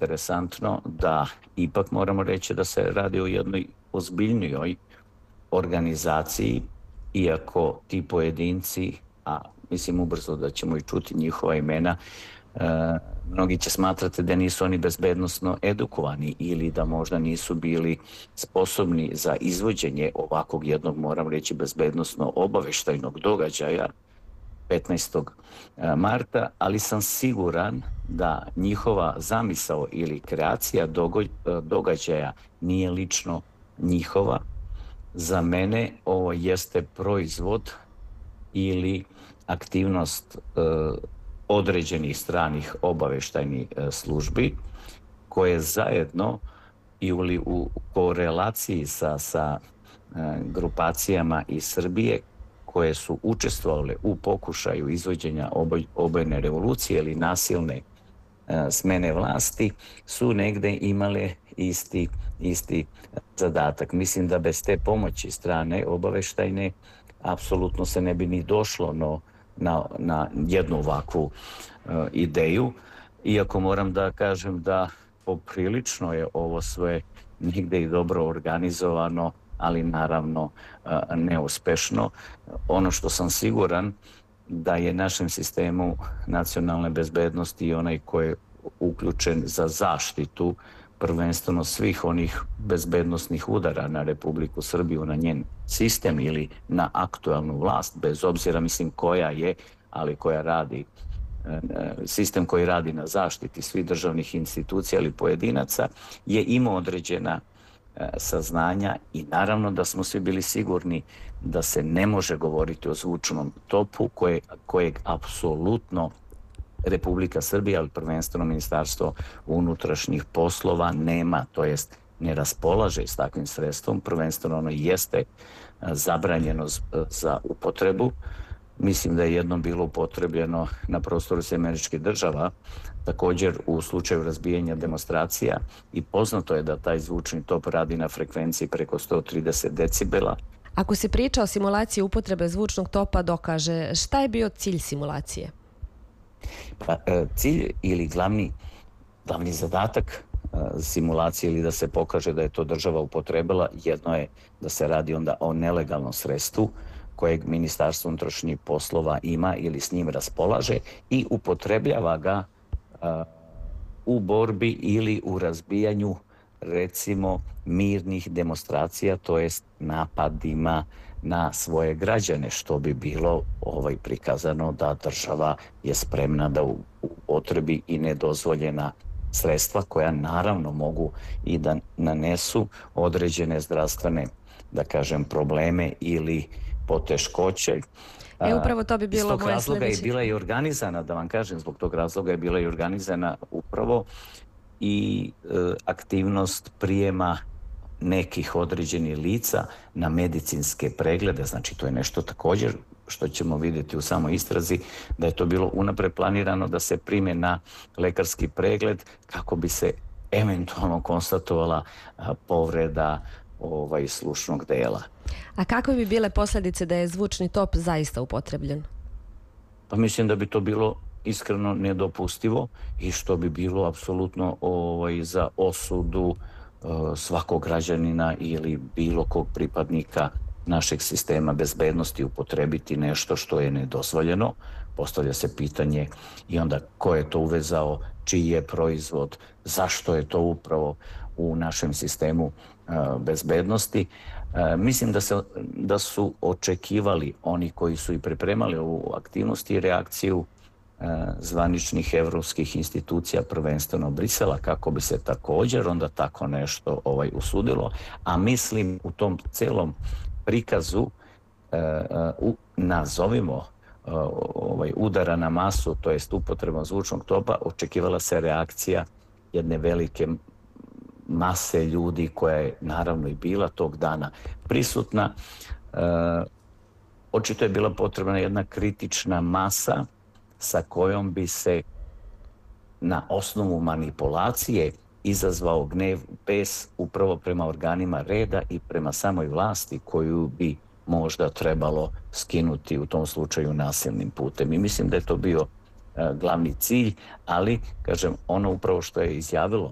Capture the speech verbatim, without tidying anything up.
interesantno da ipak moramo reći da se radi o jednoj ozbiljnijoj organizaciji, iako ti pojedinci, a mislim ubrzo da ćemo i čuti njihova imena, e, mnogi će smatrati da nisu oni bezbednosno edukovani ili da možda nisu bili sposobni za izvođenje ovakvog jednog, moram reći, bezbednosno obaveštajnog događaja petnaestog marta, ali sam siguran da njihova zamisao ili kreacija događaja nije lično njihova. Za mene ovo jeste proizvod ili aktivnost e, određenih stranih obaveštajnih e, službi koje zajedno ili u korelaciji sa, sa e, grupacijama iz Srbije koje su učestvovale u pokušaju izvođenja oboj, obojne revolucije ili nasilne e, smene vlasti su negde imale isti, isti zadatak. Mislim da bez te pomoći strane obaveštajne apsolutno se ne bi ni došlo no, na, na jednu ovakvu e, ideju. Iako moram da kažem da poprilično je ovo sve negde i dobro organizovano, ali naravno e, neuspešno. Ono što sam siguran da je našem sistemu nacionalne bezbednosti i onaj koji je uključen za zaštitu prvenstveno svih onih bezbednosnih udara na Republiku Srbiju, na njen sistem ili na aktualnu vlast, bez obzira mislim koja je, ali koja radi, sistem koji radi na zaštiti svih državnih institucija ili pojedinaca, je imao određena saznanja i naravno da smo svi bili sigurni da se ne može govoriti o zvučnom topu koje, kojeg apsolutno Republika Srbija, ali prvenstveno Ministarstvo unutrašnjih poslova nema, to jest ne raspolaže s takvim sredstvom, prvenstveno ono jeste zabranjeno za upotrebu. Mislim da je jednom bilo upotrebljeno na prostoru Sjedinjenih Američkih Država, također u slučaju razbijanja demonstracija, i poznato je da taj zvučni top radi na frekvenciji preko sto trideset decibela. Ako se priča o simulaciji upotrebe zvučnog topa dokaže, šta je bio cilj simulacije? Pa, cilj ili glavni, glavni zadatak simulacije ili da se pokaže da je to država upotrebila, jedno je da se radi onda o nelegalnom sredstvu kojeg Ministarstvo unutrašnjih poslova ima ili s njim raspolaže i upotrebljava ga a, u borbi ili u razbijanju recimo mirnih demonstracija, to jest napadima na svoje građane, što bi bilo ovaj prikazano da država je spremna da upotrebi i nedozvoljena sredstva koja naravno mogu i da nanesu određene zdravstvene, da kažem, probleme ili poteškoće. E, upravo to bi bilo moje sljedeće. Iz tog razloga je bila i organizana, da vam kažem, zbog tog razloga je bila i organizana upravo i e, aktivnost prijema nekih određenih lica na medicinske preglede. Znači, to je nešto također što ćemo vidjeti u samoj istrazi, da je to bilo unapred planirano da se prime na lekarski pregled kako bi se eventualno konstatovala a, povreda ovaj, slušnog dela. A kakve bi bile posljedice da je zvučni top zaista upotrebljen? Pa mislim da bi to bilo iskreno nedopustivo i što bi bilo apsolutno ovaj, za osudu uh, svakog građanina ili bilo kog pripadnika našeg sistema bezbednosti upotrebiti nešto što je nedozvoljeno. Postavlja se pitanje i onda ko je to uvezao, čiji je proizvod, zašto je to upravo u našem sistemu uh, bezbednosti. Uh, mislim da, se, da su očekivali oni koji su i pripremali ovu aktivnost i reakciju uh, zvaničnih evropskih institucija, prvenstveno Brisela, kako bi se također onda tako nešto ovaj, usudilo. A mislim u tom celom prikazu uh, uh, nazovimo uh, ovaj, udara na masu, to jest upotrebom zvučnog topa, očekivala se reakcija jedne velike mase ljudi koja je naravno i bila tog dana prisutna. E, očito je bila potrebna jedna kritična masa sa kojom bi se na osnovu manipulacije izazvao gnev, bes upravo prema organima reda i prema samoj vlasti koju bi možda trebalo skinuti u tom slučaju nasilnim putem. I mislim da je to bio e, glavni cilj, ali, kažem, ono upravo što je izjavilo